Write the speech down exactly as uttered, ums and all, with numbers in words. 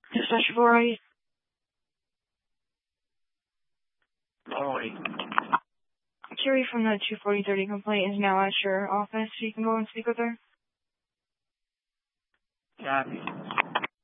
Dispatch four eight. Alright. Carrie from the two forty thirty complaint is now at your office, so you can go and speak with her. Copy.